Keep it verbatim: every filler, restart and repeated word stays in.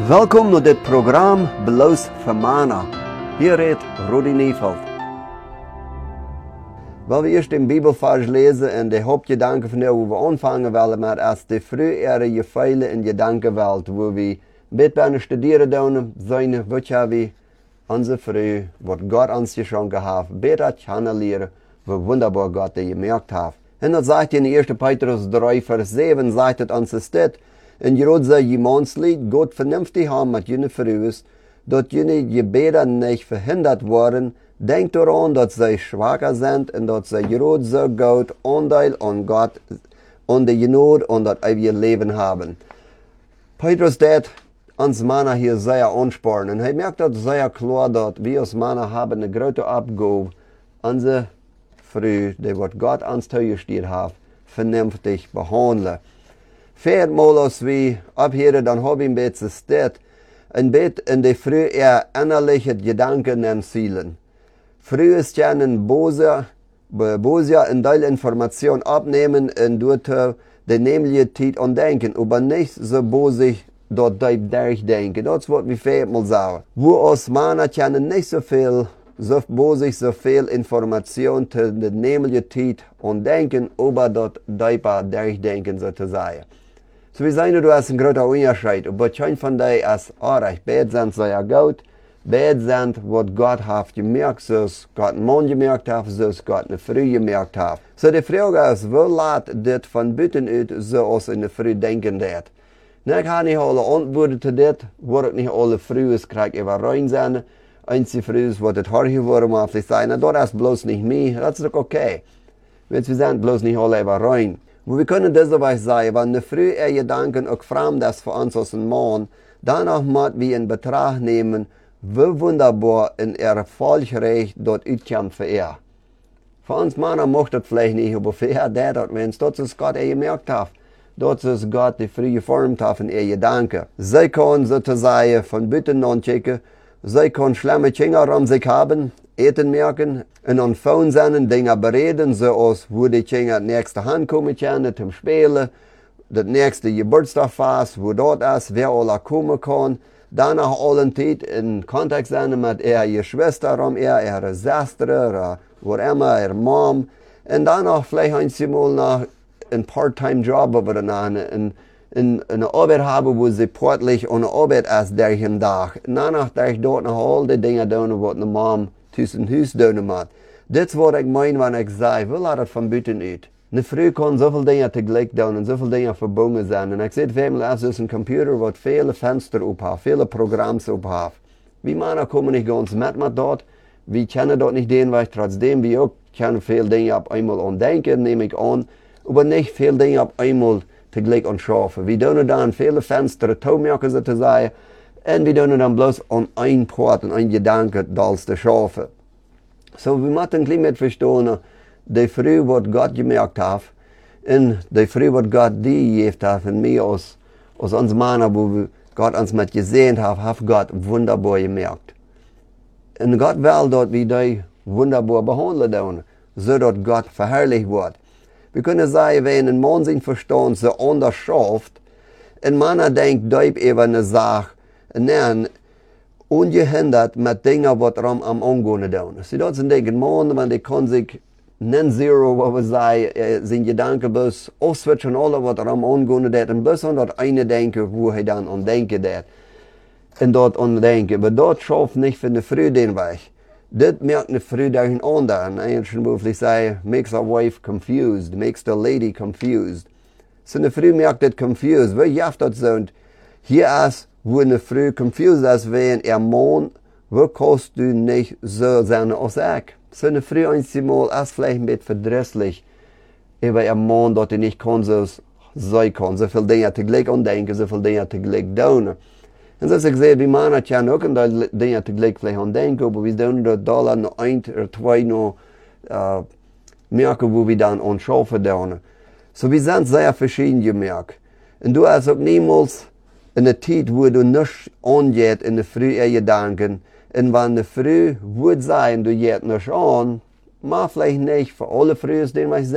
Welkom naar dit programma Beloos voor Mana. Hier redt Rudi Nieveld. Wel we eerst den Bibelvers lezen en de hoofdgedanken van hoe we aanvangen willen met als de vroegere gevallen in gedankenwelt, wo we bitbijna studeren doen, zijn wat we onze vroeg, wat God ons geschonken heeft, beter kennen leren, wie wunderbar Gott die gemerkt heeft. En dat zegt in eerste Petrus drie vers zeven, zegt het ons dit. En je zei jemands lied, God vernünftig haben met jullie vroeg, dat jullie gebeden niet verhinderd worden. Denkt eraan dat zij zwakker zijn en dat zij groot zo goed aandeel aan God, aan de genade en dat eeuwige leven hebben. Petrus deed ons mannen hier zeer aansporen. En hij merkt dat zeer klar dat we als mannen hebben een grote opgave, onze vroeg, die wat God ons toegesteld heeft, vernünftig behandelen. Viermal als we abheren, dan hebben we een beetje stet, een beetje in de vroeg eher innerlijke gedanken en zielen. Früh ist ja ein böser, böser ein Teil Information abnehmen und dort die nämliche Zeit und denken, aber nicht so bosig dort durchdenken. Das ist, was wir viermal sagen. Wo aus Männer können nicht so viel, so bosig, so viel Information zu der nämlichen Zeit und denken, aber dort durchdenken sozusagen. So wie sagen, du hast ein großer Unterschied, aber kein von dir ist arg. Beide sind sehr gut. Beide sind, was Gott hat gemerkt, so Gott einen Mann gemerkt hat, so Gott eine Frau gemerkt hat. So die Frage ist, wo laat dit von buiten uit so aus in der Früh denken dat? Ne, ich habe nicht alle Antworten zu dit, wo ich nicht alle Frühes krieg über rein sein. Einzige Frühes, wo das Haar geworden war, vielleicht sein, das ist bloß nicht mir, das ist doch okay. Wir sind bloß nicht alle über rein. Aber wir können das dabei sagen, wenn eine Früh ihr Gedanken auch fremd ist für uns als ein Mann, danach müssen wir in Betracht nehmen, wie wunderbar in ihrer Volksrecht dort uitkomt für ihr. Für uns Männer macht das vielleicht nicht, aber für ihr der dort, wenn es dort ist Gott ihr gemerkt hat. Dort ist Gott die früh geformt hat in ihr Gedanken. Sie kann sozusagen von Bütten anchecken, sie kann schlimme Kinder um sich haben, Eten merken, und an Phone sein, Dinge bereden, so als wo die Kinder nächste Hand kommen können zum Spielen, das nächste Geburtstagfest, wo dort ist, wer alle kommen kann. Danach allen Zeit in Kontakt sein mit ihrer Schwester, um ihr, ihre Schwester, oder wo immer, ihre Mom. Und danach vielleicht einmal noch einen Part-Time-Job oder eine, eine Arbeit haben, wo sie portlich eine Arbeit ist durch den Tag. Und danach durch dort noch all die Dinge tun, was eine Mom zwischen Haus tun muss. Das ist, was ich meine, wenn ich sage, wir lassen das von Büten uit. Eine Frau kann so viele Dinge tegelijk doen und so viele Dinge verbunden sein. Und ich sehe, es ist ein Computer, der viele Fenster aufhat, viele Programme aufhat. Wir Männer kommen nicht ganz mit mit dort. Wir kennen dort nicht den Weg, trotzdem wir auch können viele Dinge auf einmal andenken, nehme ich an, aber nicht viele Dinge auf einmal tegelijk anschaffen. Wir tun dann viele Fenster zumachen, sozusagen, und wir tun dann bloß an ein Port, an ein Gedanke, das zu schaffen. So, wir müssen ein bisschen verstehen, die Früh, was Gott gemerkt hat, und die Früh, was Gott die gegeben hat, und mir als, als uns Männer, wo Gott uns mit gesehen hat, hat Gott wunderbar gemerkt. Und Gott will, dass wir die wunderbar behandeln, so dass Gott verherrlicht wird. Wir können sagen, wenn ein Mann sein Verstand so anders schafft, ein Mann denkt, da über eine Sache, nein, ungehindert mit Dingen, was er am Angehen tun. Sie dort sind ein Mann, wenn die kann sich non-zero, wo wir sagen, sind Gedanken bloß auswitschen, alle, was er am Angehen tut, und bloß an das eine denken, wo er dann an denken tut. Und dort an denken. Aber dort schafft nicht für eine Frau den Weg. Das merkt eine Frau durch einen anderen. Ein englischen Beruf, ich sage, makes a wife confused, makes the lady confused. So eine Frau merkt das confused. Wie jaft das so? Und hier ist, wo eine Frau confused ist, wenn ihr Mann, wo kannst du nicht so sein als ich? So eine Frau einmal ist vielleicht ein bisschen verdrießlich über ihr Mann, dass er nicht kann, so sein kann. So viele Dinge tegelijk andenken, so viele Dinge tegelijk doen. Und so ich sehe, wir Männer können auch ein paar Dinge tegelijk vielleicht andenken, aber wir tun da Dollar noch ein oder zwei noch äh, merken, wo wir dann anschaffen tun. So wir sind sehr verschieden gemerkt. Und du hast auch niemals in der Zeit, wo du nichts angeht, in der Früh ihr Gedanken, und wenn der Früh wird sein, du geht nicht an, mach vielleicht nicht für alle Frühs, den ich